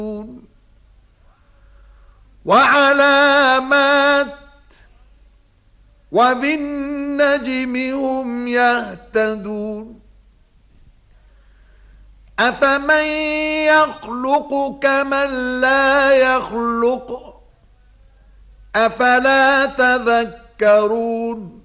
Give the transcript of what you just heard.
وعلامات وبالنجم هم يهتدون أفمن يخلق كمن لا يخلق أفلا تذكرون